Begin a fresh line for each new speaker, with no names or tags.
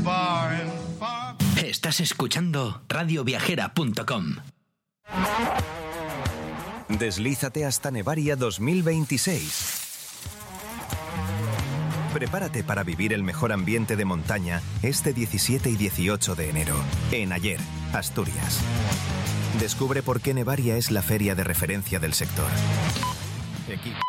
Estás escuchando radioviajera.com.
Deslízate hasta Nevaria 2026. Prepárate para vivir el mejor ambiente de montaña este 17 y 18 de enero, en Aller, Asturias. Descubre por qué Nevaria es la feria de referencia del sector. Equipo.